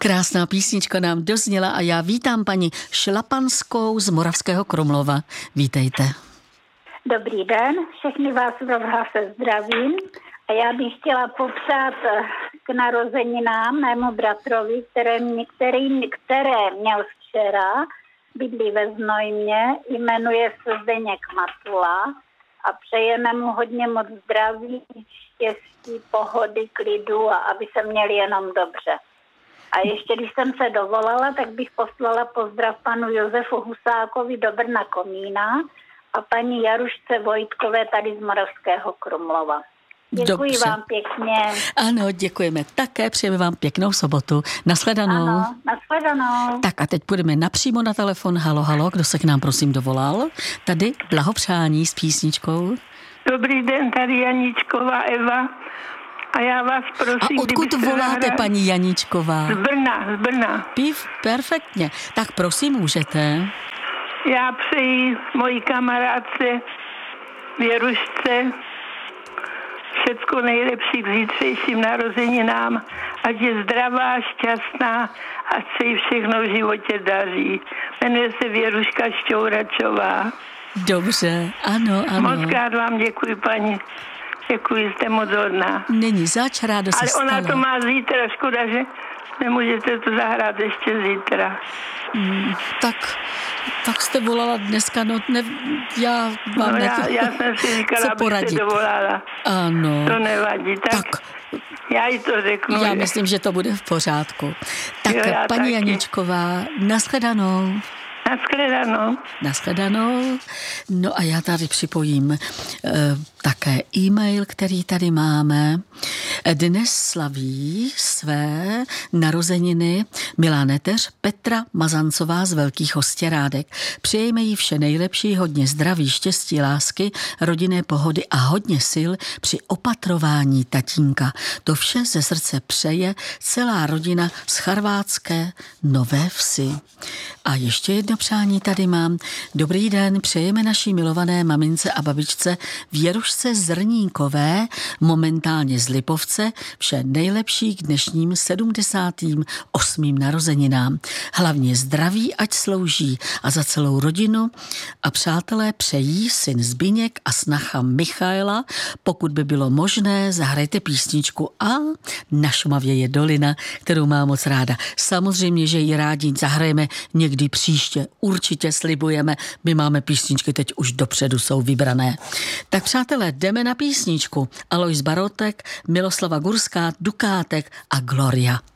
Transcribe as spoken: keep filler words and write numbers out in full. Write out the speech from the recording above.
Krásná písnička nám dozněla a já vítám paní Šlapanskou z Moravského Krumlova. Vítejte. Dobrý den, všechny vás v rozhlase zdravím a já bych chtěla popřát k narozeninám mému bratrovi, které, který, které měl včera, bydlí ve Znojmě, jmenuje se Zdeněk Matula a přejeme mu hodně moc zdraví, štěstí, pohody, klidu a aby se měli jenom dobře. A ještě když jsem se dovolala, tak bych poslala pozdrav panu Josefu Husákovi do Brna Komína a paní Jarušce Vojtkové tady z Moravského Krumlova. Děkuji Dobře. vám pěkně. Ano, děkujeme také, přejeme vám pěknou sobotu. Nashledanou. Ano, nashledanou. Tak a teď půjdeme napřímo na telefon. Halo, halo, kdo se k nám prosím dovolal? Tady blahopřání s písničkou. Dobrý den, tady Janíčková Eva. A já vás prosím, A odkud voláte, zahrali... paní Janíčková? Z Brna, z Brna. Pív, perfektně. Tak prosím, můžete. Já přeji mojí kamarádce Věrušce všecko nejlepší k zítřejším narozeninám. Ať je zdravá, šťastná, ať se jí všechno v životě daří. Jmenuje se Věruška Šťouračová. Dobře, ano, ano. Moc krát vám děkuji, paní. Děkuji, jste moc hodná. Není zač, rádo se Ale stalo. ona to má zítra, škoda, že nemůžete to zahrát ještě zítra. Mm, tak, tak jste volala dneska, no ne, já vám No ne, já, já jsem si říkala, co abyste poradit. dovolala. Ano. To nevadí, tak, Tak, já jí to řeknu. já že- myslím, že to bude v pořádku. Tak, Jo, já paní taky. Janíčková, nashledanou. Nashledanou. Nashledanou. No a já tady připojím e, také e-mail, který tady máme. Dnes slaví své narozeniny milá neteř Petra Mazancová z Velkých Hostěrádek. Přejeme jí vše nejlepší, hodně zdraví, štěstí, lásky, rodinné pohody a hodně sil při opatrování tatínka. To vše ze srdce přeje celá rodina z chorvátské Nové Vsi. A ještě jedno přání tady mám. Dobrý den, přejeme naší milované mamince a babičce Věrušce Zrnínkové, momentálně z Lipovce, vše nejlepší k dnešním sedmdesátým osmým narozeninám. Hlavně zdraví, ať slouží a za celou rodinu a přátelé přejí syn Zbyněk a snacha Michaela. Pokud by bylo možné, zahrajte písničku a Na Šumavě je dolina, kterou mám moc ráda. Samozřejmě, že ji rádi zahrajeme někdy příště. Určitě slibujeme, my máme písničky teď už dopředu jsou vybrané. Tak přátelé, jdeme na písničku. Alois Barotek, Miloslava Gurská, Dukátek a Gloria.